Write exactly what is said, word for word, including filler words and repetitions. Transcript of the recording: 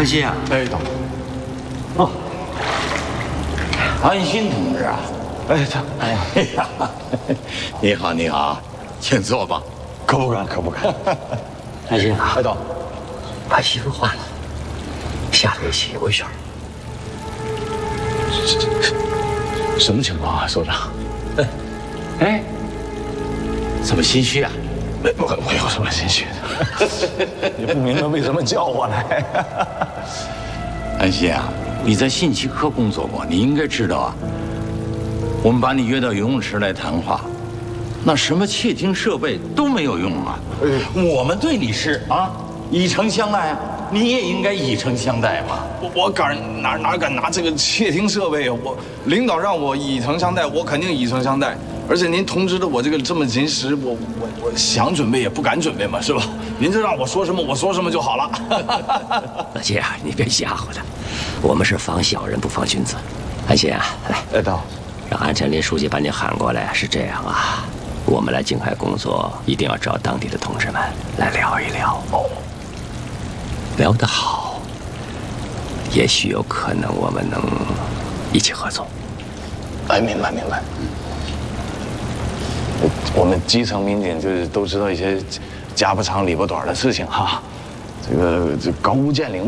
安心啊！ 哎，等。 哦， 安心同志啊！ 哎，这，哎呀， 哎呀，你好，你好，请坐吧。 可不敢，可不敢。 安心啊！ 哎，等， 把衣服换了，下头一起有旋儿。 什么情况啊，首长？ 哎，哎，怎么心虚啊？ 我我有什么心虚的？你不明白为什么叫我来？ 安心啊，你在信息科工作过，你应该知道啊。我们把你约到游泳池来谈话，那什么窃听设备都没有用啊。我们对你是啊以诚相待啊，你也应该以诚相待嘛。 我我敢哪哪敢拿这个窃听设备啊？我领导让我以诚相待，我肯定以诚相待。而且您通知的我这个这么临时，我我我想准备也不敢准备嘛，是吧？您就让我说什么我说什么就好了。 老姐啊，你别吓唬他，我们是防小人不防君子。安心啊，来， 哎，到， 让安陈林书记把你喊过来。是这样啊，我们来静海工作，一定要找当地的同志们来聊一聊。哦，聊得好，也许有可能我们能一起合作。 哎，明白明白。我们基层民警就是都知道一些家不长里不短的事情哈，这个这高屋建瓴。